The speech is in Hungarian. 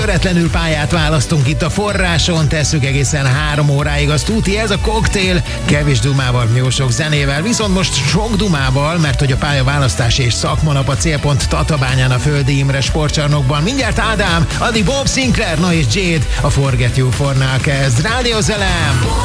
Töretlenül pályát választunk itt a Forráson, tesszük egészen 3 óráig. Az tuti, ez a koktél, kevés dumával, jó sok zenével, viszont most sok dumával, mert hogy a pályaválasztás és szakmanap a célpont Tatabányán a Földi Imre sportcsarnokban. Mindjárt Ádám, addig Bob Sinclair, na és Jade, a Forget You For-nál kezd. Rádiózelem!